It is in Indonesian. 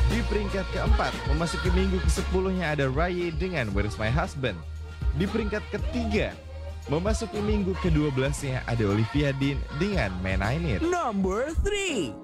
Di peringkat keempat, memasuki minggu ke-10-nya ada Rye dengan Where's My Husband. Di peringkat ketiga, memasuki minggu ke-12-nya ada Olivia Dean dengan Man I Need. Number 3.